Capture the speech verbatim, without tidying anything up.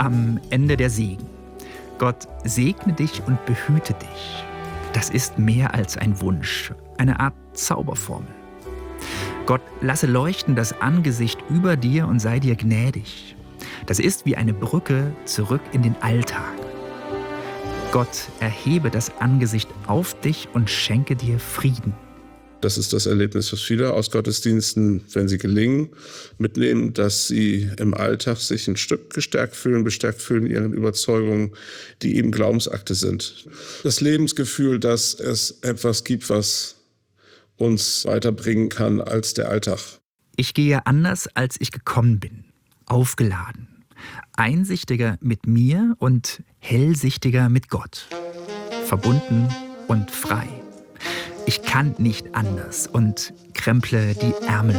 Am Ende der Segen. Gott segne dich und behüte dich. Das ist mehr als ein Wunsch, eine Art Zauberformel. Gott lasse leuchten das Angesicht über dir und sei dir gnädig. Das ist wie eine Brücke zurück in den Alltag. Gott erhebe das Angesicht auf dich und schenke dir Frieden. Das ist das Erlebnis, was viele aus Gottesdiensten, wenn sie gelingen, mitnehmen, dass sie im Alltag sich ein Stück gestärkt fühlen, bestärkt fühlen in ihren Überzeugungen, die eben Glaubensakte sind. Das Lebensgefühl, dass es etwas gibt, was uns weiterbringen kann als der Alltag. Ich gehe anders, als ich gekommen bin, aufgeladen, einsichtiger mit mir und hellsichtiger mit Gott, verbunden und frei. Ich kann nicht anders und kremple die Ärmel